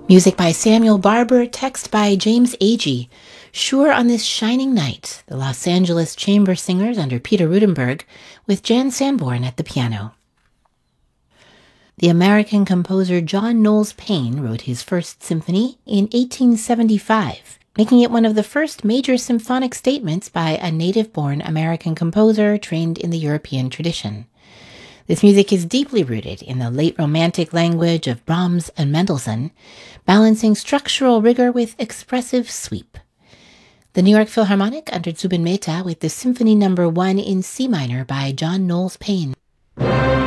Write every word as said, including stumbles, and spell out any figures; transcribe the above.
Music by Samuel Barber, text by James Agee. Sure on This Shining Night, the Los Angeles Chamber Singers under Peter Rudenberg, with Jan Sanborn at the piano. The American composer John Knowles Paine wrote his first symphony in eighteen seventy-five, making it one of the first major symphonic statements by a native-born American composer trained in the European tradition. This music is deeply rooted in the late Romantic language of Brahms and Mendelssohn, balancing structural rigor with expressive sweep. The New York Philharmonic under Zubin Mehta with the Symphony Number One in C minor by John Knowles Paine.